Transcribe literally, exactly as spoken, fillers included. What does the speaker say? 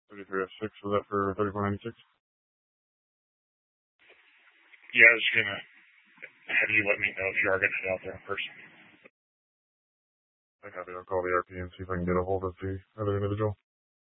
thirty-three oh six, was that for thirty-four ninety-six? Yeah, I was gonna have you let me know if you are gonna head out there in person. I copy. I'll call the R P and see if I can get a hold of the other individual.